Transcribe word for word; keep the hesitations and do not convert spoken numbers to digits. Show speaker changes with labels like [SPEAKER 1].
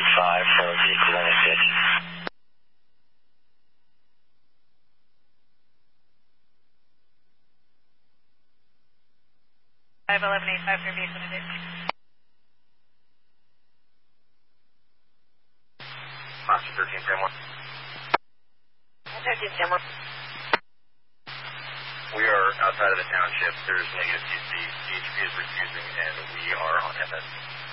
[SPEAKER 1] five for vehicle one oh six.
[SPEAKER 2] five eleven eight five for vehicle one oh six.
[SPEAKER 1] Monster thirteen, frame one.
[SPEAKER 2] thirteen, frame one.
[SPEAKER 1] We are outside of the township. There's negative C C. C H P is refusing, and we are on F S.